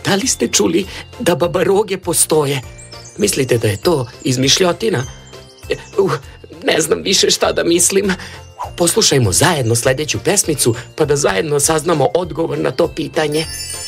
Da li ste čuli da babaroge postoje? Mislite da je to izmišljotina? Ne znam više šta da mislim. Poslušajmo zajedno sljedeću pesmicu pa da zajedno saznamo odgovor na to pitanje.